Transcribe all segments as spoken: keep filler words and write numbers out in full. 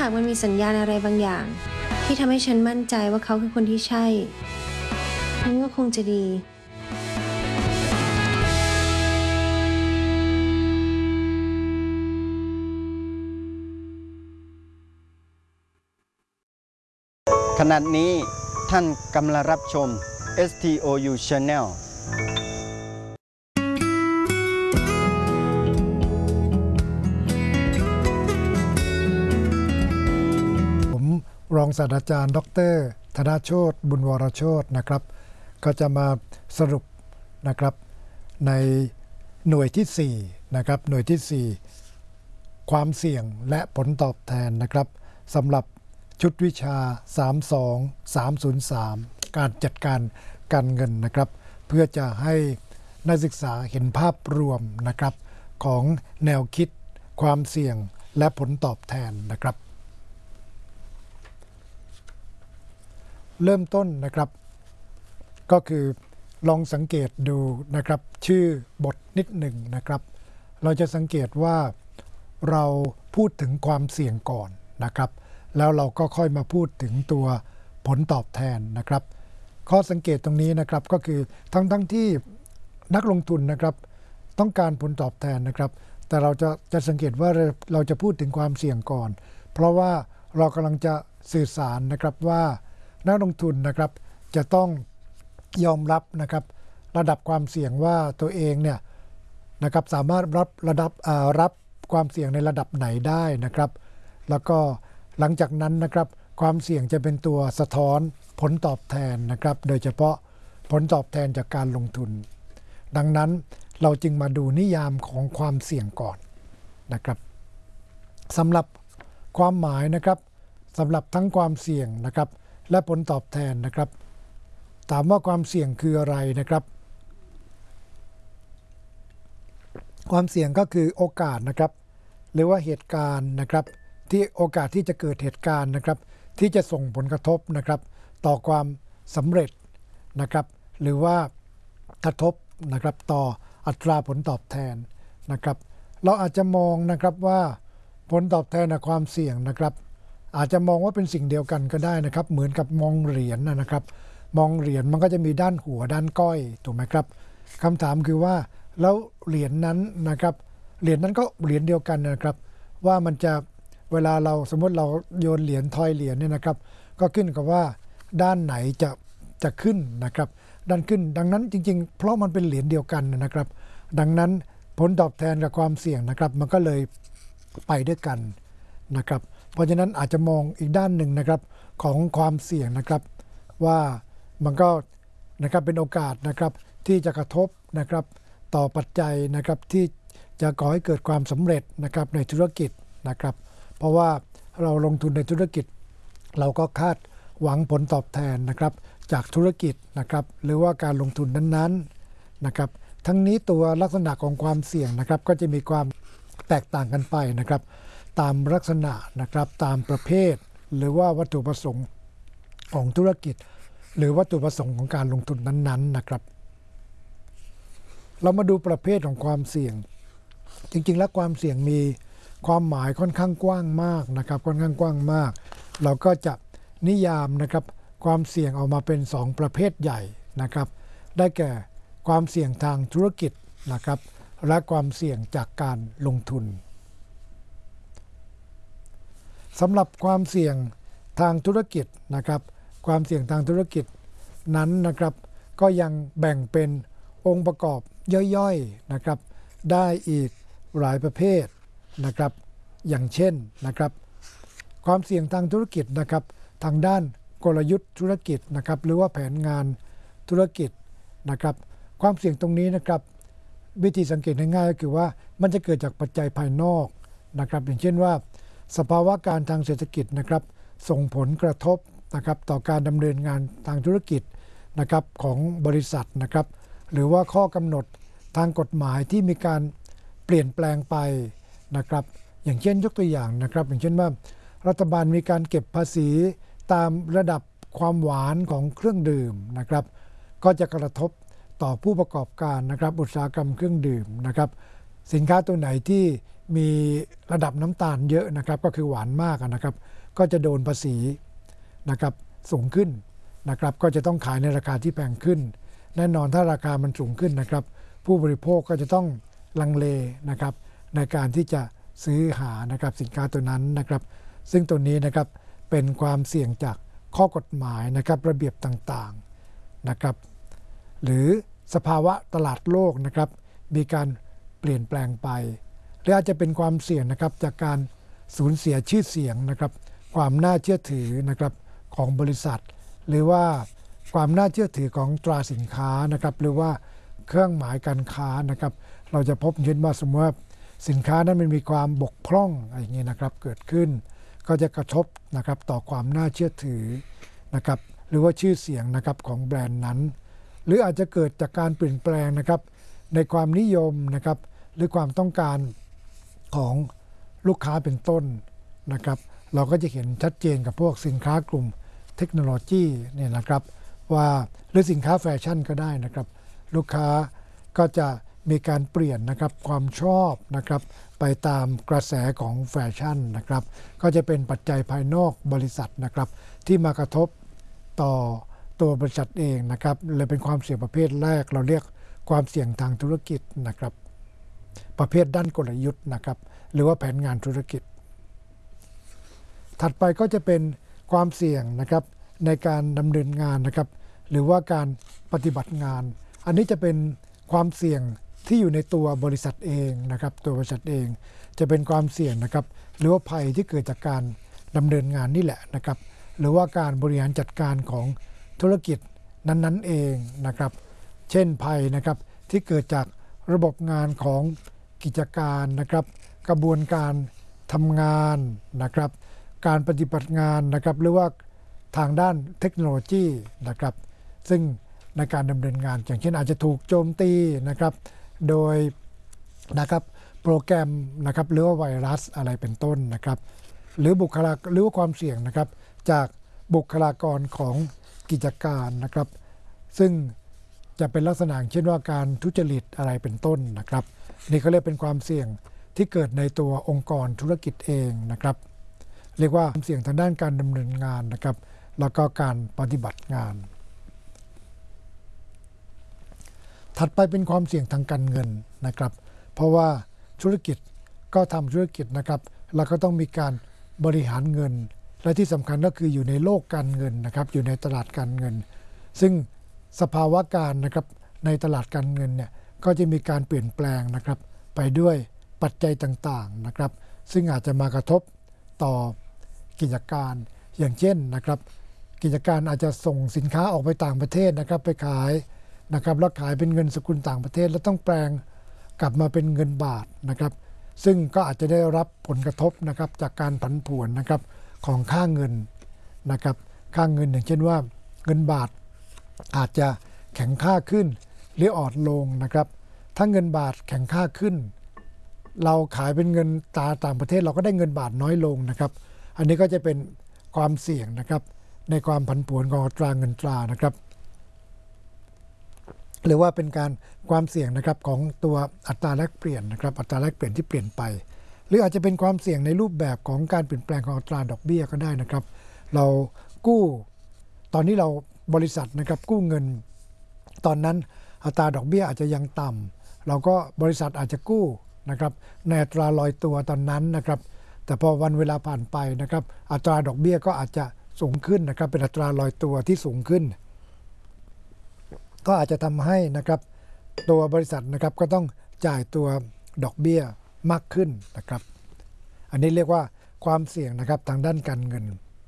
ากมันมีสัญญาณอะไรบางอย่างที่ทำให้ฉันมั่นใจว่าเขาคือคนที่ใช่นั่นก็คงจะดีขณะนี้ท่านกำลังรับชม เอส ที โอ ยู Channel ผมรองศาสตราจารย์ดร.ธนโชติบุญวรโชตินะครับก็จะมาสรุปนะครับในหน่วยที่สี่นะครับหน่วยที่สี่ความเสี่ยงและผลตอบแทนนะครับสำหรับชุดวิชาสาม สอง สาม ศูนย์ สามการจัดการการเงินนะครับเพื่อจะให้นักศึกษาเห็นภาพรวมนะครับของแนวคิดความเสี่ยงและผลตอบแทนนะครับเริ่มต้นนะครับก็คือลองสังเกตดูนะครับชื่อบทนิดหนึ่งนะครับเราจะสังเกตว่าเราพูดถึงความเสี่ยงก่อนนะครับแล้วเราก็ค่อยมาพูดถึงตัวผลตอบแทนนะครับข้อสังเกตตรงนี้นะครับก็คือทั้งทั้งที่นักลงทุนนะครับต้องการผลตอบแทนนะครับแต่เราจะจะสังเกตว่าเราจะพูดถึงความเสี่ยงก่อนเพราะว่าเรากำลังจะสื่อสารนะครับว่านักลงทุนนะครับจะต้องยอมรับนะครับระดับความเสี่ยงว่าตัวเองเนี่ยนะครับสามารถรับระดับรับความเสี่ยงในระดับไหนได้นะครับแล้วก็หลังจากนั้นนะครับความเสี่ยงจะเป็นตัวสะท้อนผลตอบแทนนะครับโดยเฉพาะผลตอบแทนจากการลงทุนดังนั้นเราจึงมาดูนิยามของความเสี่ยงก่อนนะครับสำหรับความหมายนะครับสำหรับทั้งความเสี่ยงนะครับและผลตอบแทนนะครับถามว่าความเสี่ยงคืออะไรนะครับความเสี่ยงก็คือโอกาสนะครับหรือว่าเหตุการณ์นะครับที่โอกาสที่จะเกิดเหตุการณ์นะครับที่จะส่งผลกระทบนะครับต่อความสำเร็จนะครับหรือว่ากระทบนะครับต่ออัตราผลตอบแทนนะครับเราอาจจะมองนะครับว่าผลตอบแทนกับความเสี่ยงนะครับอาจจะมองว่าเป็นสิ่งเดียวกันก็ได้นะครับเหมือนกับมองเหรียญนะครับมองเหรียญมันก็จะมีด้านหัวด้านก้อยถูกไหมครับคำถามคือว่าแล้วเหรียญนั้นนะครับเหรียญนั้นก็เหรียญเดียวกันนะครับว่ามันจะเวลาเราสมมติเราโยนเหรียญทอยเหรียญเนี่ยนะครับก็ขึ้นกับว่าด้านไหนจะจะขึ้นนะครับด้านขึ้นดังนั้นจริงๆเพราะมันเป็นเหรียญเดียวกันนะครับดังนั้นผลตอบแทนกับความเสี่ยงนะครับมันก็เลยไปด้วยกันนะครับเพราะฉะนั้นอาจจะมองอีกด้านหนึ่งนะครับของความเสี่ยงนะครับว่ามันก็นะครับเป็นโอกาสนะครับที่จะกระทบนะครับต่อปัจจัยนะครับที่จะก่อให้เกิดความสำเร็จนะครับในธุรกิจนะครับเพราะว่าเราลงทุนในธุรกิจเราก็คาดหวังผลตอบแทนนะครับจากธุรกิจนะครับหรือว่าการลงทุนนั้นๆนะครับทั้งนี้ตัวลักษณะของความเสี่ยงนะครับก็จะมีความแตกต่างกันไปนะครับตามลักษณะนะครับตามประเภทหรือว่าวัตถุประสงค์ของธุรกิจหรือวัตถุประสงค์ของการลงทุนนั้นๆนะครับเรามาดูประเภทของความเสี่ยงจริงๆแล้วความเสี่ยงมีความหมายค่อนข้างกว้างมากนะครับค่อนข้างกว้างมากเราก็จะนิยามนะครับความเสี่ยงออกมาเป็นสองประเภทใหญ่นะครับได้แก่ความเสี่ยงทางธุรกิจนะครับและความเสี่ยงจากการลงทุนสำหรับความเสี่ยงทางธุรกิจนะครับความเสี่ยงทางธุรกิจนั้นนะครับก็ยังแบ่งเป็นองค์ประกอบย่อยๆนะครับได้อีกหลายประเภทนะครับอย่างเช่นนะครับความเสี่ยงทางธุรกิจนะครับทางด้านกลยุทธ์ธุรกิจนะครับหรือว่าแผนงานธุรกิจนะครับความเสี่ยงตรงนี้นะครับวิธีสังเกตง่ายๆก็คือว่ามันจะเกิดจากปัจจัยภายนอกนะครับอย่างเช่นว่าสภาวะการทางเศรษฐกิจนะครับส่งผลกระทบนะครับต่อการดำเนินงานทางธุรกิจนะครับของบริษัทนะครับหรือว่าข้อกำหนดทางกฎหมายที่มีการเปลี่ยนแปลงไปนะครับอย่างเช่นยกตัวอย่างนะครับอย่างเช่นว่ารัฐบาลมีการเก็บภาษีตามระดับความหวานของเครื่องดื่มนะครับก็จะกระทบต่อผู้ประกอบการนะครับอุตสาหกรรมเครื่องดื่มนะครับสินค้าตัวไหนที่มีระดับน้ำตาลเยอะนะครับก็คือหวานมากนะครับก็จะโดนภาษีนะครับสูงขึ้นนะครับก็จะต้องขายในราคาที่แพงขึ้นแน่นอนถ้าราคามันสูงขึ้นนะครับผู้บริโภคก็จะต้องลังเลนะครับในการที่จะซื้อหานะครับสินค้าตัวนั้นนะครับซึ่งตัวนี้นะครับเป็นความเสี่ยงจากข้อกฎหมายนะครับระเบียบต่างๆนะครับหรือสภาวะตลาดโลกนะครับมีการเปลี่ยนแปลงไปหรืออาจจะเป็นความเสี่ยงนะครับจากการสูญเสียชื่อเสียงนะครับความน่าเชื่อถือนะครับของบริษัทหรือว่าความน่าเชื่อถือของตราสินค้านะครับหรือว่าเครื่องหมายการค้านะครับเราจะพบเห็นว่าสมมติว่าสินค้านั้นมันมีความบกพร่องอะไรอย่างนี้นะครับเกิดขึ้นก็จะกระทบนะครับต่อความน่าเชื่อถือนะครับหรือว่าชื่อเสียงนะครับของแบรนด์นั้นหรืออาจจะเกิดจากการเปลี่ยนแปลงนะครับในความนิยมนะครับหรือความต้องการของลูกค้าเป็นต้นนะครับเราก็จะเห็นชัดเจนกับพวกสินค้ากลุ่มเทคโนโลยีเนี่ยนะครับว่าหรือสินค้าแฟชั่นก็ได้นะครับลูกค้าก็จะมีการเปลี่ยนนะครับความชอบนะครับไปตามกระแสของแฟชั่นนะครับก็จะเป็นปัจจัยภายนอกบริษัทนะครับที่มากระทบต่อตัวบริษัทเองนะครับเลยเป็นความเสี่ยงประเภทแรกเราเรียกความเสี่ยงทางธุรกิจนะครับประเภทด้านกลยุทธ์นะครับหรือว่าแผนงานธุรกิจถัดไปก็จะเป็นความเสี่ยงนะครับในการดำเนินงานนะครับหรือว่าการปฏิบัติงานอันนี้จะเป็นความเสี่ยงที่อยู่ในตัวบริษัทเองนะครับตัวบริษัทเองจะเป็นความเสี่ยงนะครับหรือว่าภัยที่เกิดจากการดำเนินงานนี่แหละนะครับหรือว่าการบริหารจัดการของธุรกิจนั้นๆเองนะครับเช่นภัยนะครับที่เกิดจากระบบงานของกิจการนะครับกระบวนการทำงานนะครับการปฏิบัติงานนะครับหรือว่าทางด้านเทคโนโลยีนะครับซึ่งในการดำเนินงานอย่างเช่นอาจจะถูกโจมตีนะครับโดยนะครับโปรแกรมนะครับหรือว่าไวรัสอะไรเป็นต้นนะครับหรือบุคลากรหรือว่าความเสี่ยงนะครับจากบุคลากรของกิจการนะครับซึ่งจะเป็นลักษณะเช่นว่าการทุจริตอะไรเป็นต้นนะครับนี่เขาเรียกเป็นความเสี่ยงที่เกิดในตัวองค์กรธุรกิจเองนะครับเรียกว่าความเสี่ยงทางด้านการดำเนินงานนะครับแล้วก็การปฏิบัติงานถัดไปเป็นความเสี่ยงทางการเงินนะครับเพราะว่าธุรกิจก็ทำธุรกิจนะครับแล้วก็ต้องมีการบริหารเงินและที่สำคัญก็คืออยู่ในโลกการเงินนะครับอยู่ในตลาดการเงินซึ่งสภาวะการนะครับในตลาดการเงินเนี่ยก็จะมีการเปลี่ยนแปลงนะครับไปด้วยปัจจัยต่างๆนะครับซึ่งอาจจะมากระทบต่อกิจการอย่างเช่นนะครับกิจการอาจจะส่งสินค้าออกไปต่างประเทศนะครับไปขายนะครับแล้วขายเป็นเงินสกุลต่างประเทศแล้วต้องแปลงกลับมาเป็นเงินบาทนะครับซึ่งก็อาจจะได้รับผลกระทบนะครับจากการผันผวนนะครับของค่าเงินนะครับค่าเงินอย่างเช่นว่าเงินบาทอาจจะแข็งค่าขึ้นหรืออ่อนลงนะครับถ้าเงินบาทแข็งค่าขึ้นเราขายเป็นเงินตราต่างประเทศเราก็ได้เงินบาทน้อยลงนะครับอันนี้ก็จะเป็นความเสี่ยงนะครับในความผันผวนของอัตราเงินตรานะครับหรือว่าเป็นการความเสี่ยงนะครับของตัวอัตราแลกเปลี่ยนนะครับอัตราแลกเปลี่ยนที่เปลี่ยนไปหรืออาจจะเป็นความเสี่ยงในรูปแบบของการเปลี่ยนแปลงของอัตราดอกเบี้ยก็ได้นะครับเรากู้ตอนนี้เราบริษัทนะครับกู้เงินตอนนั้นอัตราดอกเบี้ยอาจจะยังต่ำเราก็บริษัทอาจจะกู้นะครับในอัตราลอยตัวตอนนั้นนะครับแต่พอวันเวลาผ่านไปนะครับอัตราดอกเบี้ยก็อาจจะสูงขึ้นนะครับเป็นอัตราลอยตัวที่สูงขึ้นก็อาจจะทำให้นะครับตัวบริษัทนะครับก็ต้องจ่ายตัวดอกเบี้ยมากขึ้นนะครับอันนี้เรียกว่าความเสี่ยงนะครับทางด้านการเงิน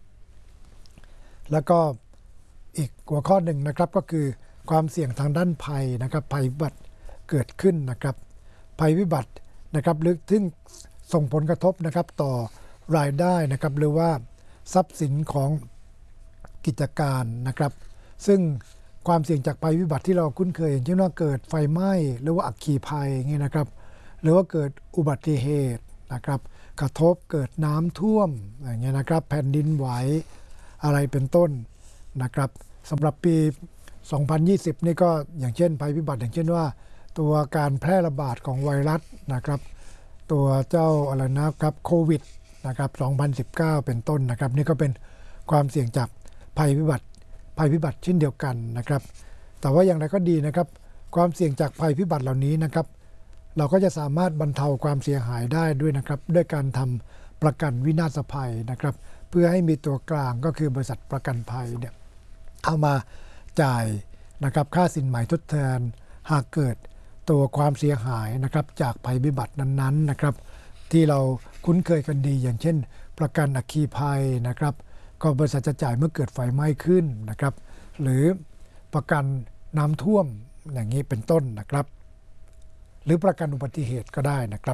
แล้วก็อีกหัวข้อหนึ่งนะครับก็คือความเสี่ยงทางด้านภัยนะครับภัยพิบัติเกิดขึ้นนะครับภัยพิบัตินะครับหรือซึ่งส่งผลกระทบนะครับต่อรายได้นะครับหรือว่าทรัพย์สินของกิจการนะครับซึ่งความเสี่ยงจากภัยพิบัติที่เราคุ้นเคยอย่างเช่นว่าเกิดไฟไหม้หรือว่าอัคคีภัยอย่างนี้นะครับหรือว่าเกิดอุบัติเหตุนะครับกระทบเกิดน้ำท่วมอย่างเงี้ยนะครับแผ่นดินไหวอะไรเป็นต้นนะครับสำหรับปี สองพันยี่สิบ นี่ก็อย่างเช่นภัยพิบัติอย่างเช่นว่าตัวการแพร่ระบาดของไวรัสนะครับตัวเจ้าอะไรนะครับโควิดนะครับสองพันสิบเก้าเป็นต้นนะครับนี่ก็เป็นความเสี่ยงจากภัยพิบัติภัยพิบัติเช่นเดียวกันนะครับแต่ว่าอย่างไรก็ดีนะครับความเสี่ยงจากภัยพิบัติเหล่านี้นะครับเราก็จะสามารถบรรเทาความเสียหายได้ด้วยนะครับด้วยการทำประกันวินาศภัยนะครับเพื่อให้มีตัวกลางก็คือบริษัทประกันภัยเนี่ยเข้ามาจ่ายนะครับค่าสินไหมทดแทนหากเกิดตัวความเสียหายนะครับจากภัยพิบัตินั้นๆนะครับที่เราคุ้นเคยกันดีอย่างเช่นประกันอัคคีภัยนะครับก็บริษัทจะจ่ายเมื่อเกิดไฟไหม้ขึ้นนะครับหรือประกันน้ำท่วมอย่างนี้เป็นต้นนะครับหรือประกันอุบัติเหตุก็ได้นะครับ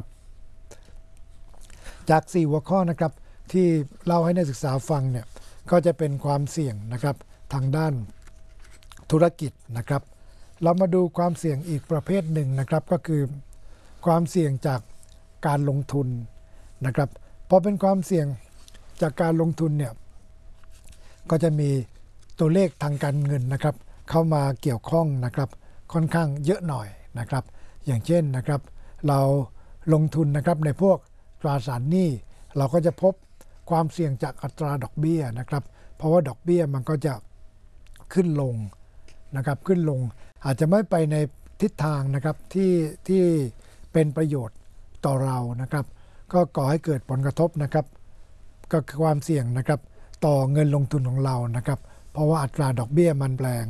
จากสี่หัวข้อนะครับที่เล่าให้นักศึกษาฟังเนี่ยก็จะเป็นความเสี่ยงนะครับทางด้านธุรกิจนะครับเรามาดูความเสี่ยงอีกประเภทหนึ่งนะครับก็คือความเสี่ยงจากการลงทุนนะครับพอเป็นความเสี่ยงจากการลงทุนเนี่ยก็จะมีตัวเลขทางการเงินนะครับเข้ามาเกี่ยวข้องนะครับค่อนข้างเยอะหน่อยนะครับอย่างเช่นนะครับเราลงทุนนะครับในพวกตราสารหนี้เราก็จะพบความเสี่ยงจากอัตราดอกเบี้ยนะครับเพราะว่าดอกเบี้ยมันก็จะขึ้นลงนะครับขึ้นลงอาจจะไม่ไปในทิศทางนะครับที่ที่เป็นประโยชน์ต่อเรานะครับก็ก่อให้เกิดผลกระทบนะครับก็คือความเสี่ยงนะครับต่อเงินลงทุนของเรานะครับเพราะว่าอัตราดอกเบี้ยมันแรง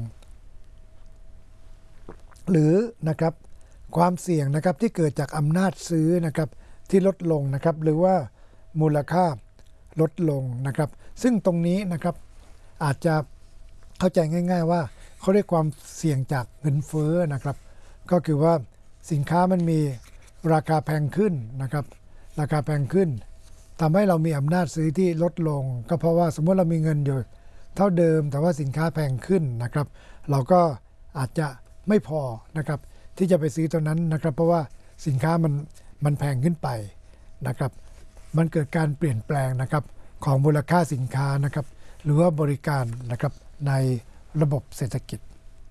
หรือนะครับความเสี่ยงนะครับที่เกิดจากอำนาจซื้อนะครับที่ลดลงนะครับหรือว่ามูลค่าลดลงนะครับซึ่งตรงนี้นะครับอาจจะเข้าใจง่ายๆว่าเขาเรียกความเสี่ยงจากเงินเฟ้อนะครับก็คือว่าสินค้ามันมีราคาแพงขึ้นนะครับราคาแพงขึ้นทำให้เรามีอำนาจซื้อที่ลดลงก็เพราะว่าสมมติเรามีเงินอยู่เท่าเดิมแต่ว่าสินค้าแพงขึ้นนะครับเราก็อาจจะไม่พอนะครับที่จะไปซื้อตัวนั้นนะครับเพราะว่าสินค้ามันมันแพงขึ้นไปนะครับมันเกิดการเปลี่ยนแปลงนะครับของมูลค่าสินค้านะครับหรือว่าบริการนะครับในระบบเศรษฐกิจ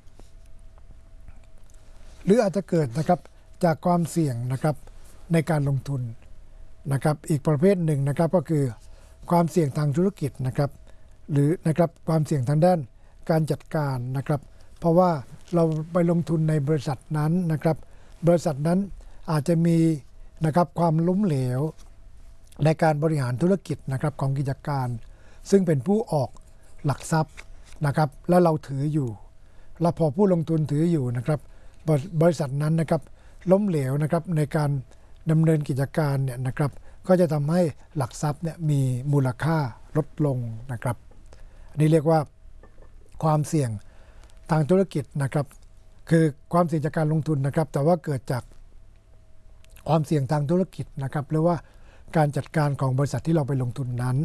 หรืออาจจะเกิดนะครับจากความเสี่ยงนะครับในการลงทุนนะครับอีกประเภทหนึ่งนะครับก็คือความเสี่ยงทางธุรกิจนะครับหรือนะครับความเสี่ยงทางด้านการจัดการนะครับเพราะว่าเราไปลงทุนในบริษัทนั้นนะครับบริษัทนั้นอาจจะมีนะครับความล้มเหลวในการบริหารธุรกิจนะครับของกิจการซึ่งเป็นผู้ออกหลักทรัพย์นะครับและเราถืออยู่แล้วพอผู้ลงทุนถืออยู่นะครับบริษัทนั้นนะครับล้มเหลวนะครับในการดำเนินกิจการเนี่ยนะครับก็จะทำให้หลักทรัพย์เนี่ยมีมูลค่าลดลงนะครับอันนี้เรียกว่าความเสี่ยงทางธุรกิจนะครับคือความเสี่ยงจากการลงทุนนะครับแต่ว่าเกิดจากความเสี่ยงทางธุรกิจนะครับหรือว่าการจัดการของบริษัทที่เราไปลงทุนนั้น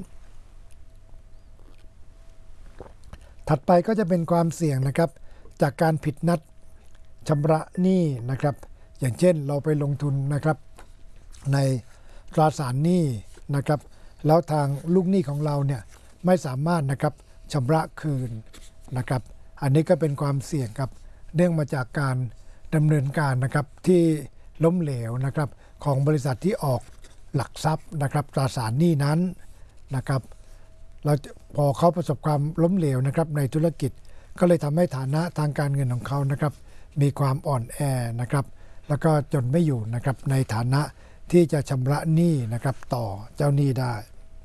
ถัดไปก็จะเป็นความเสี่ยงนะครับจากการผิดนัดชำระหนี้นะครับอย่างเช่นเราไปลงทุนนะครับในตราสารหนี้นะครับแล้วทางลูกหนี้ของเราเนี่ยไม่สามารถนะครับชำระคืนนะครับอันนี้ก็เป็นความเสี่ยงครับเนื่องมาจากการดำเนินการนะครับที่ล้มเหลวนะครับของบริษัทที่ออกหลักทรัพย์นะครับตราสารหนี้นั้นนะครับเราพอเขาประสบความล้มเหลวนะครับในธุรกิจก็เลยทำให้ฐานะทางการเงินของเขานะครับมีความอ่อนแอนะครับแล้วก็จนไม่อยู่นะครับในฐานะที่จะชำระหนี้นะครับต่อเจ้าหนี้ได้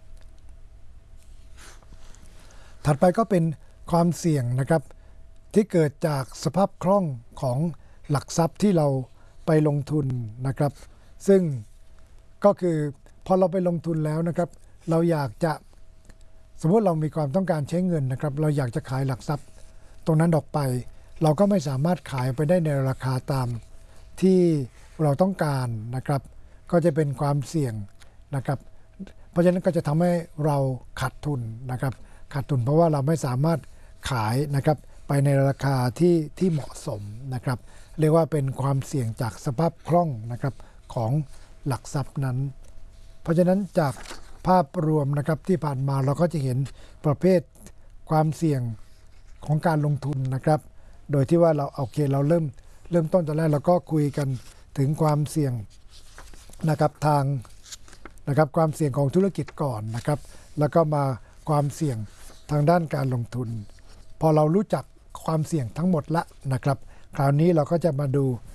ถัดไปก็เป็นความเสี่ยงนะครับที่เกิดจากสภาพคล่องของหลักทรัพย์ที่เราไปลงทุนนะครับซึ่งก็คือพอเราไปลงทุนแล้วนะครับเราอยากจะสมมติเรามีความต้องการใช้เงินนะครับเราอยากจะขายหลักทรัพย์ตรงนั้นออกไปเราก็ไม่สามารถขายไปได้ในราคาตามที่เราต้องการนะครับก็จะเป็นความเสี่ยงนะครับเพราะฉะนั้นก็จะทำให้เราขาดทุนนะครับขาดทุนเพราะว่าเราไม่สามารถขายนะครับไปในราคาที่ที่เหมาะสมนะครับเรียกว่าเป็นความเสี่ยงจากสภาพคล่องนะครับของหลักทรัพย์นั้นเพราะฉะนั้นจากภาพรวมนะครับที่ผ่านมาเราก็จะเห็นประเภทความเสี่ยงของการลงทุนนะครับโดยที่ว่าเราโอเคเราเริ่มเริ่มต้นตอนแรกเราก็คุยกันถึงความเสี่ยงนะครับทางนะครับความเสี่ยงของธุรกิจก่อนนะครับแล้วก็มาความเสี่ยงทางด้านการลงทุนพอเรารู้จักความเสี่ยงทั้งหมดละนะครับคราวนี้เราก็จะมาดู